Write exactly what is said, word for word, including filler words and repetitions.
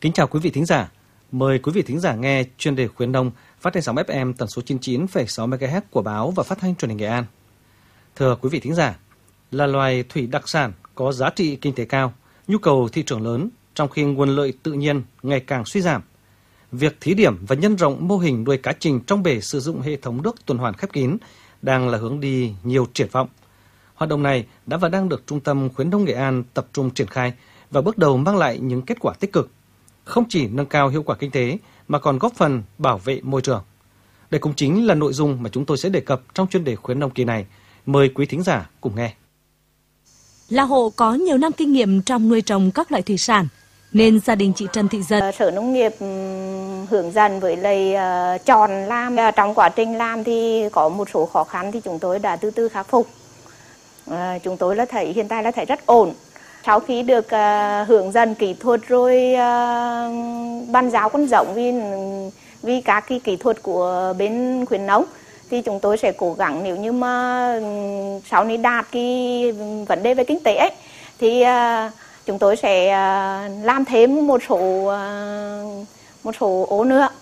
Kính chào quý vị thính giả. Mời quý vị thính giả nghe chuyên đề khuyến nông phát trên sóng ép em tần số chín mươi chín phẩy sáu mê ga héc của báo và phát thanh truyền hình Nghệ An. Thưa quý vị thính giả, là loài thủy đặc sản có giá trị kinh tế cao, nhu cầu thị trường lớn trong khi nguồn lợi tự nhiên ngày càng suy giảm. Việc thí điểm và nhân rộng mô hình nuôi cá trình trong bể sử dụng hệ thống nước tuần hoàn khép kín đang là hướng đi nhiều triển vọng. Hoạt động này đã và đang được Trung tâm Khuyến nông Nghệ An tập trung triển khai và bước đầu mang lại những kết quả tích cực, không chỉ nâng cao hiệu quả kinh tế mà còn góp phần bảo vệ môi trường. Đây cũng chính là nội dung mà chúng tôi sẽ đề cập trong chuyên đề khuyến nông kỳ này. Mời quý thính giả cùng nghe. Là hộ có nhiều năm kinh nghiệm trong nuôi trồng các loại thủy sản, nên gia đình chị Trần Thị Dân. Sở Nông nghiệp hướng dẫn với lại chọn làm. Trong quá trình làm thì có một số khó khăn thì chúng tôi đã từ từ khắc phục. Chúng tôi là thấy hiện tại là thấy rất ổn. Sau khi được uh, hướng dẫn kỹ thuật rồi uh, ban giáo con giống vì vì các cái kỹ thuật của bên khuyến nông thì chúng tôi sẽ cố gắng, nếu như mà uh, sau này đạt cái vấn đề về kinh tế ấy, thì uh, chúng tôi sẽ uh, làm thêm một số uh, một số ổ nữa